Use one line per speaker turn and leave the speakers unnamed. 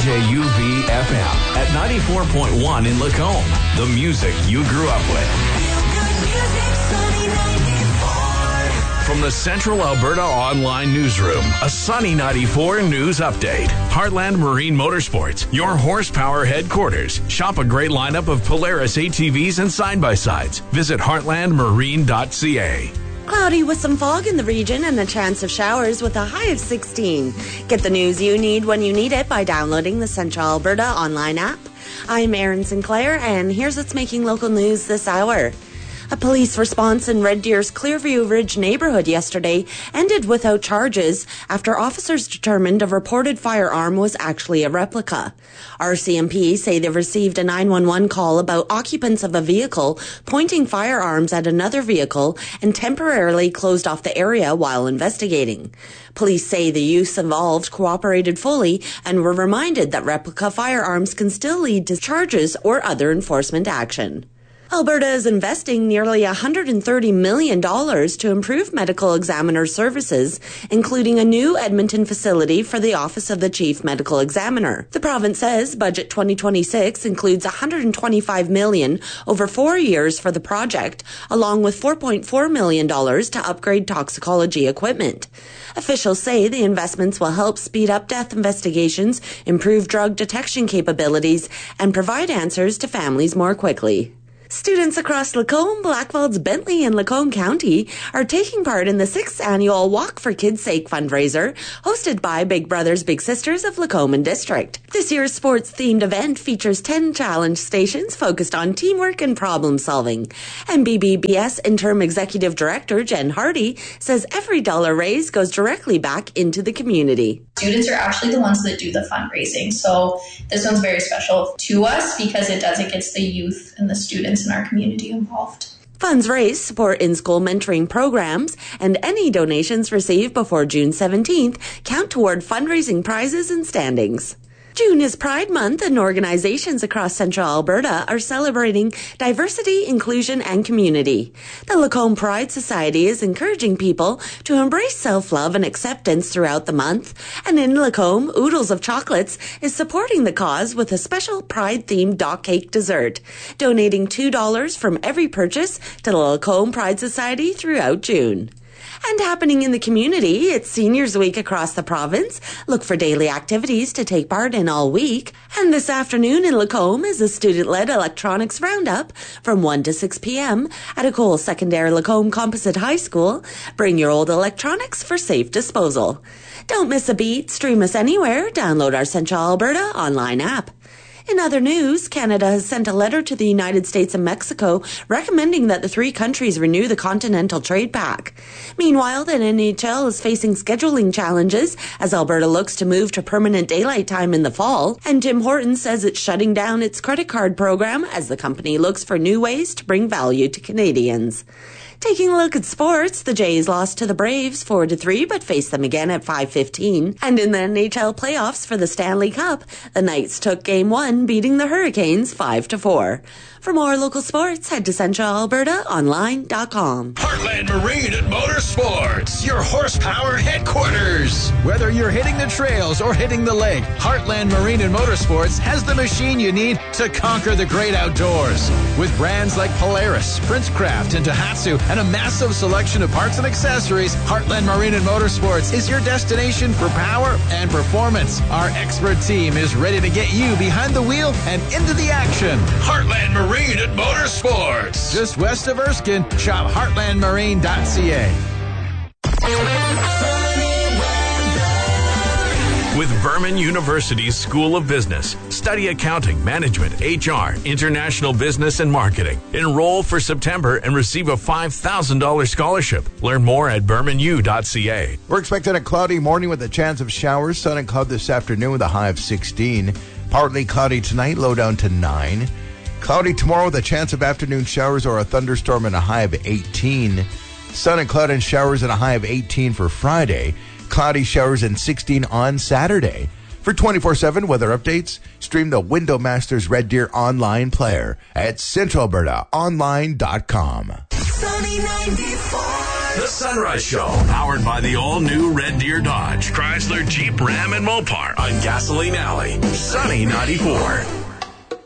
CJUV-FM at 94.1 in Lacombe. The music you grew up with. From the Central Alberta Online Newsroom, a Sunny 94 news update. Heartland Marine Motorsports, your horsepower headquarters. Shop a great lineup of Polaris ATVs and side-by-sides. Visit heartlandmarine.ca.
Cloudy with some fog in the region and a chance of showers with a high of 16. Get the news you need when you need it by downloading the Central Alberta online app. I'm Erin Sinclair, and here's what's making local news this hour. A police response in Red Deer's Clearview Ridge neighborhood yesterday ended without charges after officers determined a reported firearm was actually a replica. RCMP say they've received a 911 call about occupants of a vehicle pointing firearms at another vehicle and temporarily closed off the area while investigating. Police say the youths involved cooperated fully and were reminded that replica firearms can still lead to charges or other enforcement action. Alberta is investing nearly $130 million to improve medical examiner services, including a new Edmonton facility for the Office of the Chief Medical Examiner. The province says Budget 2026 includes $125 million over 4 years for the project, along with $4.4 million to upgrade toxicology equipment. Officials say the investments will help speed up death investigations, improve drug detection capabilities, and provide answers to families more quickly. Students across Lacombe, Blackfalds, Bentley, and Lacombe County are taking part in the 6th annual Walk for Kids' Sake fundraiser, hosted by Big Brothers Big Sisters of Lacombe and District. This year's sports-themed event features 10 challenge stations focused on teamwork and problem-solving. And BBBS Interim Executive Director Jen Hardy says every dollar raised goes directly back into the community.
Students are actually the ones that do the fundraising, so this one's very special to us because it gets the youth and the students in our community involved.
Funds raised support in-school mentoring programs, and any donations received before June 17th count toward fundraising prizes and standings. June is Pride Month, and organizations across Central Alberta are celebrating diversity, inclusion, and community. The Lacombe Pride Society is encouraging people to embrace self-love and acceptance throughout the month, and in Lacombe, Oodles of Chocolates is supporting the cause with a special Pride-themed dog cake dessert, donating $2 from every purchase to the Lacombe Pride Society throughout June. And happening in the community, it's Seniors Week across the province. Look for daily activities to take part in all week. And this afternoon in Lacombe is a student-led electronics roundup from 1 to 6 p.m. at Ecole Secondary Lacombe Composite High School. Bring your old electronics for safe disposal. Don't miss a beat. Stream us anywhere. Download our Central Alberta online app. In other news, Canada has sent a letter to the United States and Mexico recommending that the three countries renew the Continental Trade Pact. Meanwhile, the NHL is facing scheduling challenges as Alberta looks to move to permanent daylight time in the fall, and Tim Hortons says it's shutting down its credit card program as the company looks for new ways to bring value to Canadians. Taking a look at sports, the Jays lost to the Braves 4-3, but faced them again at 5:15. And in the NHL playoffs for the Stanley Cup, the Knights took Game 1, beating the Hurricanes 5-4. For more local sports, head to CentralAlbertaOnline.com.
Heartland Marine and Motorsports, your horsepower headquarters.
Whether you're hitting the trails or hitting the lake, Heartland Marine and Motorsports has the machine you need to conquer the great outdoors. With brands like Polaris, Princecraft, and Tohatsu, and a massive selection of parts and accessories, Heartland Marine and Motorsports is your destination for power and performance. Our expert team is ready to get you behind the wheel and into the action.
Heartland Marine and Motorsports.
Just west of Erskine, shop heartlandmarine.ca.
With Vernon University's School of Business, study accounting, management, HR, international business, and marketing. Enroll for September and receive a $5,000 scholarship. Learn more at vermonu.ca.
We're expecting a cloudy morning with a chance of showers. Sun and cloud this afternoon with a high of 16. Partly cloudy tonight, low down to 9. Cloudy tomorrow with a chance of afternoon showers or a thunderstorm and a high of 18. Sun and cloud and showers and a high of 18 for Friday. Cloudy showers and 16 on Saturday. For 24/7 weather updates, stream the Window Masters Red Deer online player at CentralAlbertaOnline.com.
Sunny 94.
The Sunrise Show, powered by the all-new Red Deer Dodge, Chrysler, Jeep, Ram, and Mopar on Gasoline Alley. Sunny 94.